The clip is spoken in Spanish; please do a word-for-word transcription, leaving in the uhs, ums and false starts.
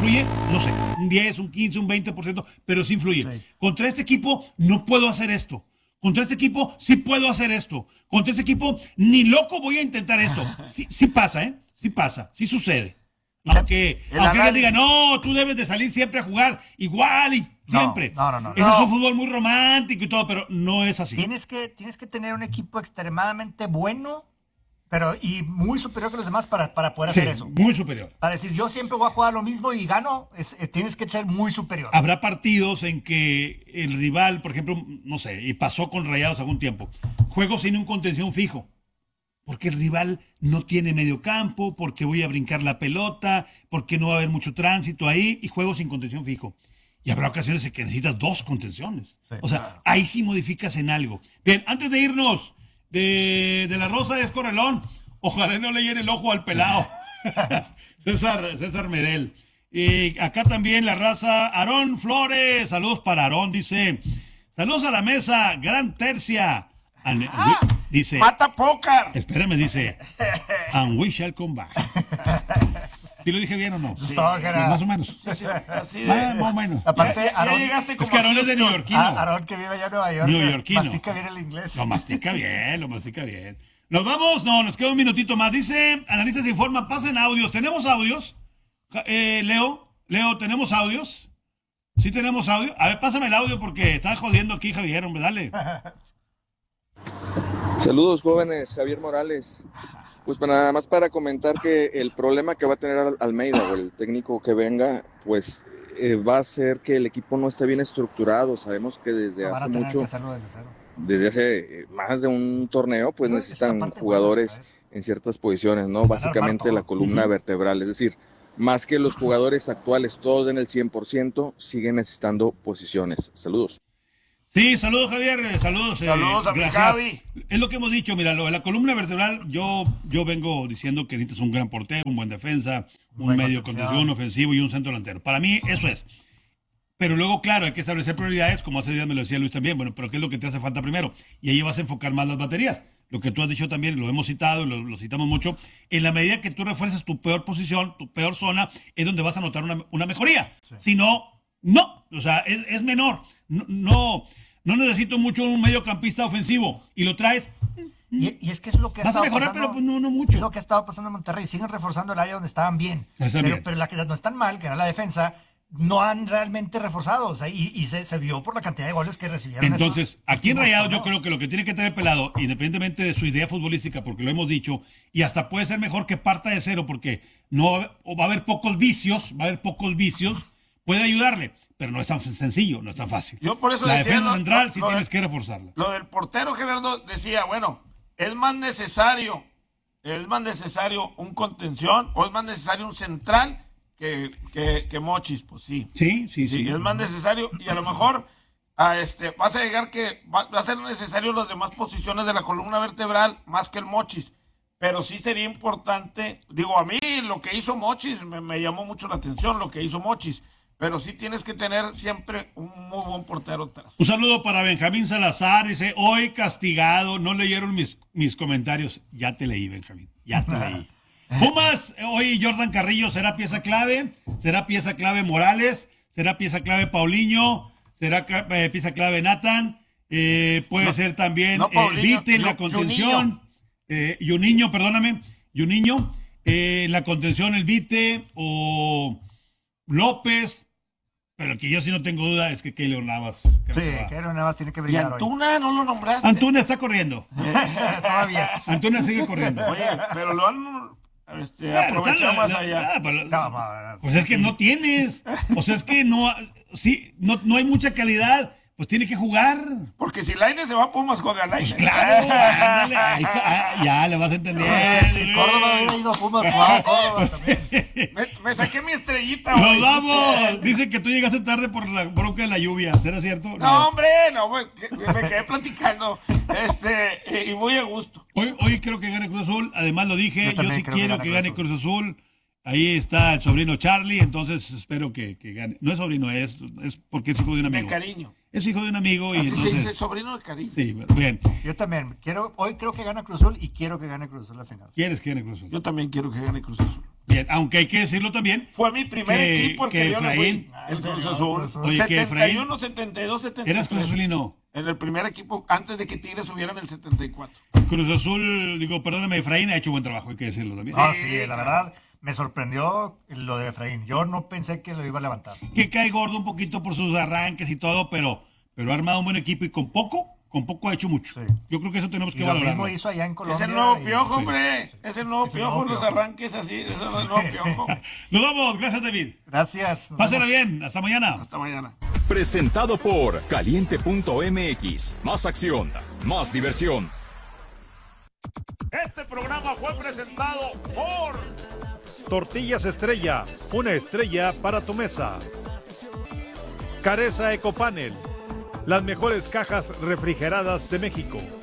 influye, no sé, un diez, un quince, un veinte por ciento, pero sí influye. Sí. Contra este equipo no puedo hacer esto. Contra este equipo sí puedo hacer esto. Contra este equipo ni loco voy a intentar esto. Sí, sí pasa, ¿eh? Sí pasa, sí sucede. Aunque, aunque alguien diga, no, tú debes de salir siempre a jugar igual y siempre. No, no, no. no Ese no. es un fútbol muy romántico y todo, pero no es así. Tienes que, tienes que tener un equipo extremadamente bueno, pero y muy superior que los demás para, para poder sí, hacer eso. Muy superior. Para decir, yo siempre voy a jugar lo mismo y gano, es, eh, tienes que ser muy superior. Habrá partidos en que el rival, por ejemplo, no sé, y pasó con Rayados algún tiempo, juego sin un contención fijo. Porque el rival no tiene medio campo, porque voy a brincar la pelota, porque no va a haber mucho tránsito ahí, y juego sin contención fijo. Y habrá ocasiones en que necesitas dos contenciones. Sí, o sea, claro. Ahí sí modificas en algo. Bien, antes de irnos de, de la Rosa de Escorrelón, ojalá no le llene el ojo al pelado. César, César Medel. Y acá también la raza, Aarón Flores, saludos para Aarón, dice, saludos a la mesa, gran tercia. And, ah, dice, mata pócar. Espérame, dice, and we shall come back. ¿Sí lo dije bien o no? Sí, era... Más o menos. Sí, sí, así de... ah, más o menos. Aparte, ya, Aarón, ya es que Aarón es de neoyorquino. Ah, Aarón que vive allá en Nueva York. Neoyorquino. Mastica bien el inglés. Lo mastica bien, lo mastica bien. ¿Nos vamos? No, nos queda un minutito más. Dice, analistas informan, pasen audios. ¿Tenemos audios? Eh, Leo, Leo, ¿tenemos audios? ¿Sí tenemos audio? A ver, pásame el audio porque está jodiendo aquí Javier, hombre, dale. Saludos jóvenes, Javier Morales. Pues para nada más para comentar que el problema que va a tener Almeida o el técnico que venga, pues eh, va a ser que el equipo no esté bien estructurado. Sabemos que desde no, hace van a mucho, que hacerlo desde cero. desde hace eh, más de un torneo, pues Eso necesitan jugadores buena, en ciertas posiciones, ¿no? Básicamente la columna uh-huh. vertebral, es decir, más que los jugadores actuales, todos en el cien por ciento, siguen necesitando posiciones. Saludos. Sí, saludos Javier, saludos. Saludos eh, a gracias. Javi. Es lo que hemos dicho, mira, lo de la columna vertebral, yo, yo vengo diciendo que necesitas un gran portero, un buen defensa, un buen medio contención ofensivo y un centro delantero. Para mí eso es. Pero luego, claro, hay que establecer prioridades, como hace días me lo decía Luis también, bueno, pero ¿qué es lo que te hace falta primero? Y ahí vas a enfocar más las baterías. Lo que tú has dicho también, lo hemos citado, lo, lo citamos mucho, en la medida que tú refuerzas tu peor posición, tu peor zona, es donde vas a notar una, una mejoría. Sí. Si no, no, o sea, es, es menor. No, no, no necesito mucho un mediocampista ofensivo y lo traes. Y, y es que es lo que ha vas estado a mejorar, pasando, pero pues no, no mucho. Es lo que ha estado pasando en Monterrey. Siguen reforzando el área donde estaban bien. Pero, bien. pero la que no están mal, que era la defensa, no han realmente reforzado. O sea, y, y se, se vio por la cantidad de goles que recibieron. Entonces, aquí en Rayados no. yo creo que lo que tiene que tener Pelado, independientemente de su idea futbolística, porque lo hemos dicho, y hasta puede ser mejor que parta de cero, porque no va a haber pocos vicios, va a haber pocos vicios, puede ayudarle. Pero no es tan sencillo, no es tan fácil. Yo por eso la decía defensa lo, central lo, sí lo tienes del, que reforzarla. Lo del portero, Gerardo, decía, bueno, es más necesario, es más necesario un contención o es más necesario un central que, que, que Mochis, pues sí. Sí, sí, sí. sí es más necesario y a lo mejor a este vas a llegar que va, va a ser necesario las demás posiciones de la columna vertebral más que el Mochis. Pero sí sería importante, digo, a mí lo que hizo Mochis me, me llamó mucho la atención, lo que hizo Mochis. Pero sí tienes que tener siempre un muy buen portero atrás. Un saludo para Benjamín Salazar. Dice, hoy castigado, no leyeron mis, mis comentarios. Ya te leí, Benjamín, ya te leí. Pumas, hoy Jordan Carrillo será pieza clave. Será pieza clave Morales. Será pieza clave Paulinho. Será eh, pieza clave Nathan. Eh, puede no, ser también no, eh, Vite en la contención. Eh, Juninho, perdóname. Juninho. Eh, en la contención el Vite o López. Pero el que yo sí no tengo duda es que Keylor Navas. Sí, Keylor Navas tiene que brillar. ¿Y Antuna hoy. No lo nombraste? Antuna está corriendo. Todavía. Antuna sigue corriendo. Oye, pero lo han este, ah, aprovechado más allá. Ah, pero, pues es que no tienes. O sea, es que no, sí, no, no hay mucha calidad. Pues tiene que jugar. Porque si Lainez se va a Pumas, juega Lainez. Pues claro, ándale, ahí está, ah, ya le vas a entender. Si Córdoba había ido a Pumas, jugaba Córdoba también. Me, me saqué mi estrellita. ¡Nos vamos! Dicen que tú llegaste tarde por la bronca de la lluvia. ¿Será cierto? No, no hombre, no, me, me quedé platicando. Este, y muy a gusto. Hoy, hoy creo que gane Cruz Azul. Además lo dije, yo, yo sí quiero que gane, que gane Cruz Azul. Ahí está el sobrino Charlie, entonces espero que, que gane. No es sobrino, es, es porque es hijo de un amigo. De cariño. Es hijo de un amigo. Y así entonces... se dice, sobrino de cariño. Sí, bien. Yo también. quiero Hoy creo que gana Cruz Azul y quiero que gane Cruz Azul la final. ¿Quieres que gane Cruz Azul? Yo también quiero que gane Cruz Azul. Bien, aunque hay que decirlo también. Fue mi primer que, equipo el que que yo le Efraín, fui. El Cruz Azul. Oye, que setenta y Efraín- uno, setenta y dos, setenta y tres. ¿Eras Cruz Azulino? En el primer equipo, antes de que Tigres subiera en el setenta y cuatro. Cruz Azul, digo, perdóname, Efraín ha hecho buen trabajo, hay que decirlo también. No, sí, la verdad, me sorprendió lo de Efraín. Yo no pensé que lo iba a levantar. Que cae gordo un poquito por sus arranques y todo, pero, pero ha armado un buen equipo y con poco, con poco ha hecho mucho. Sí. Yo creo que eso tenemos Y que lo valorarlo. mismo hizo allá en Colombia. Es el nuevo y- piojo, sí. hombre. Es el nuevo Es el piojo, nuevo los piojo. arranques así. Es el nuevo piojo. Nos vamos, gracias David. Gracias. nos Pásala vemos. bien, hasta mañana. Hasta mañana. Presentado por caliente punto m x. Más acción, más diversión. Este programa fue presentado por Tortillas Estrella, una estrella para tu mesa. Careza Ecopanel, las mejores cajas refrigeradas de México.